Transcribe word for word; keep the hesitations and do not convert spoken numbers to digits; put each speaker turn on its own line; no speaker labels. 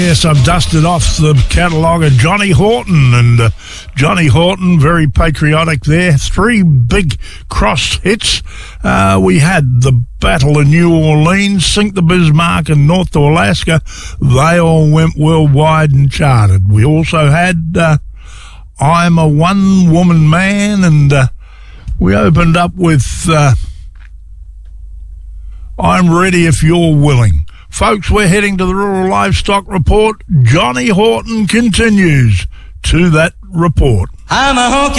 Yes, I've dusted off the catalogue of Johnny Horton, and uh, Johnny Horton, very patriotic there. Three big cross hits. Uh, we had the Battle of New Orleans, Sink the Bismarck, and North to Alaska. They all went worldwide and charted. We also had uh, I'm a One-Woman Man, and uh, we opened up with uh, I'm Ready If You're Willing. Folks, we're heading to the Rural Livestock Report. Johnny Horton continues to that report.
I'm a honky